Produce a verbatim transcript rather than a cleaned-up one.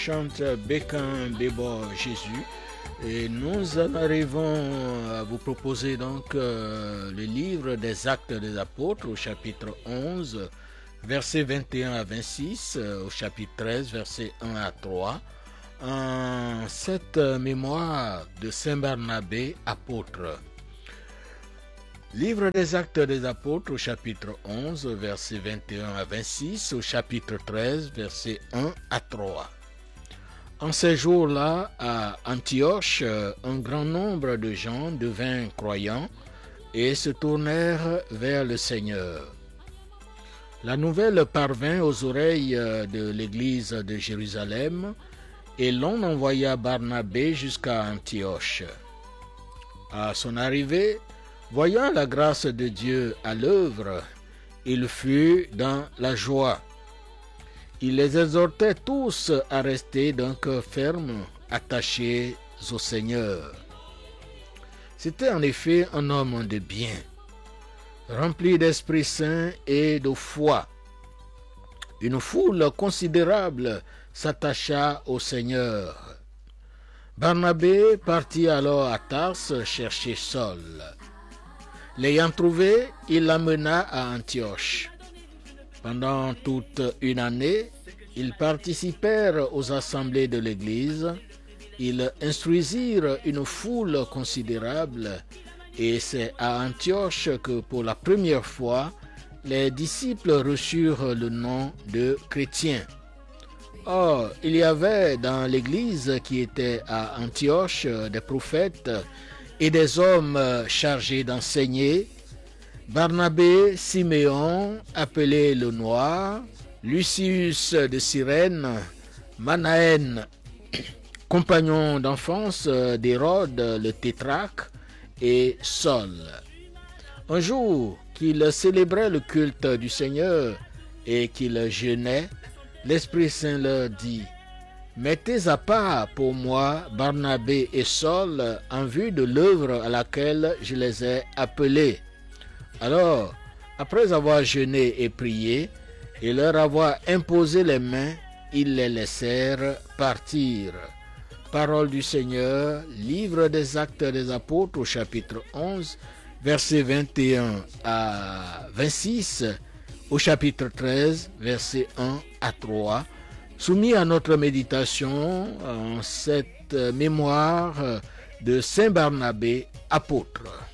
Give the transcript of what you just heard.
Chante Bécan Bébo Jésus. Et nous en arrivons à vous proposer donc euh, le livre des Actes des Apôtres au chapitre onze, versets vingt et un à vingt-six, euh, au chapitre treize, versets un à trois, en cette mémoire de Saint Barnabé, apôtre. Livre des Actes des Apôtres au chapitre onze, versets vingt et un à vingt-six, au chapitre treize, versets un à trois. En ces jours-là, à Antioche, un grand nombre de gens devinrent croyants et se tournèrent vers le Seigneur. La nouvelle parvint aux oreilles de l'église de Jérusalem et l'on envoya Barnabé jusqu'à Antioche. À son arrivée, voyant la grâce de Dieu à l'œuvre, il fut dans la joie. Il les exhortait tous à rester d'un cœur ferme, attachés au Seigneur. C'était en effet un homme de bien, rempli d'Esprit Saint et de foi. Une foule considérable s'attacha au Seigneur. Barnabé partit alors à Tarse chercher Saul. L'ayant trouvé, il l'amena à Antioche. Pendant toute une année, ils participèrent aux assemblées de l'Église, ils instruisirent une foule considérable, et c'est à Antioche que pour la première fois, les disciples reçurent le nom de chrétiens. Or, il y avait dans l'Église qui était à Antioche des prophètes et des hommes chargés d'enseigner: Barnabé, Siméon, appelé le Noir, Lucius de Cyrène, Manaën, compagnon d'enfance d'Hérode le tétrarque, et Saul. Un jour qu'ils célébraient le culte du Seigneur et qu'ils jeûnaient, l'Esprit Saint leur dit: mettez à part pour moi Barnabé et Saul en vue de l'œuvre à laquelle je les ai appelés. Alors, après avoir jeûné et prié, et leur avoir imposé les mains, ils les laissèrent partir. Parole du Seigneur, livre des Actes des Apôtres au chapitre onze, versets vingt et un à vingt-six, au chapitre treize, versets un à trois, soumis à notre méditation en cette mémoire de Saint Barnabé, apôtre.